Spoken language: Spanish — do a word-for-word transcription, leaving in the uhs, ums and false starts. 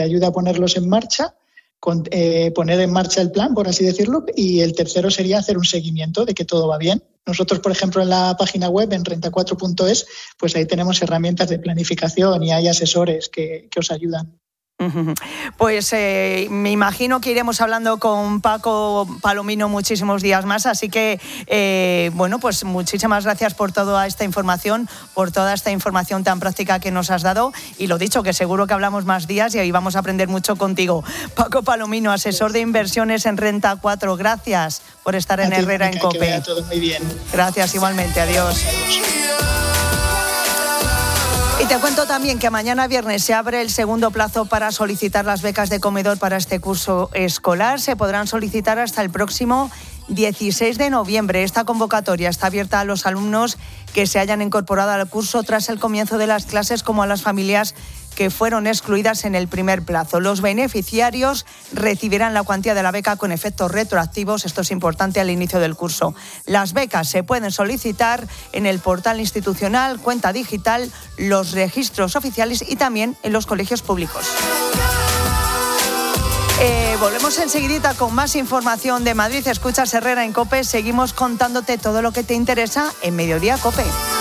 ayude a ponerlos en marcha, con, eh, poner en marcha el plan, por así decirlo, y el tercero sería hacer un seguimiento de que todo va bien. Nosotros, por ejemplo, en la página web, en renta cuatro punto es, pues ahí tenemos herramientas de planificación y hay asesores que, que os ayudan. Pues eh, me imagino que iremos hablando con Paco Palomino muchísimos días más, así que eh, bueno, pues muchísimas gracias por toda esta información, por toda esta información tan práctica que nos has dado, y lo dicho, que seguro que hablamos más días y ahí vamos a aprender mucho contigo. Paco Palomino, asesor de inversiones en Renta cuatro, gracias por estar en Herrera en COPE. Que vaya todo muy bien. Gracias igualmente, adiós. Y te cuento también que mañana viernes se abre el segundo plazo para solicitar las becas de comedor para este curso escolar. Se podrán solicitar hasta el próximo dieciséis de noviembre. Esta convocatoria está abierta a los alumnos que se hayan incorporado al curso tras el comienzo de las clases, como a las familias que fueron excluidas en el primer plazo. Los beneficiarios recibirán la cuantía de la beca con efectos retroactivos, esto es importante, al inicio del curso. Las becas se pueden solicitar en el portal institucional, cuenta digital, los registros oficiales y también en los colegios públicos. Eh, volvemos enseguidita con más información de Madrid. Escuchas Herrera en COPE. Seguimos contándote todo lo que te interesa en Mediodía COPE.